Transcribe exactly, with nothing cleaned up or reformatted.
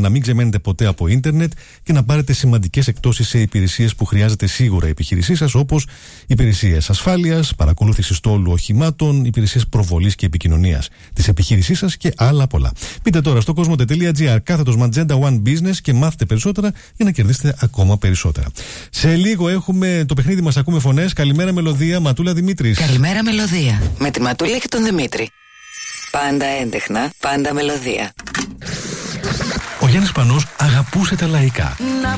να μην ξεμένετε ποτέ από ίντερνετ και να πάρετε σημαντικές εκπτώσεις σε υπηρεσίες που χρειάζεται σίγουρα η επιχείρησή σας, όπως υπηρεσίες ασφάλειας, παρακολούθηση στόλου οχημάτων, υπηρεσίες προβολής και επικοινωνίας της επιχείρησής σας και άλλα πολλά. Μπείτε τώρα στο κοσμοτέ τελεία τζι άρ κάθετος Magenta One Business και μάθετε περισσότερα για να κερδίσετε ακόμα περισσότερα. Σε λίγο έχουμε το παιχνίδι μας Ακούμε Φωνές. Καλημέρα Μελωδία, Ματούλα Δημήτρης. Καλημέρα Μελωδία, με τη Ματούλα και τον Δημήτρη. Πάντα έντεχνα, πάντα μελωδία. Ο Γιάννης Πανός αγαπούσε τα λαϊκά.